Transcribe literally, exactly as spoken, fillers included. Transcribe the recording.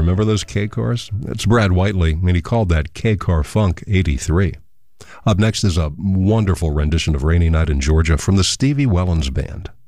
Remember those K-Cars? It's Brad Whiteley, and he called that K-Car Funk eighty-three. Up next is a wonderful rendition of Rainy Night in Georgia from the Stevie Wellens Band.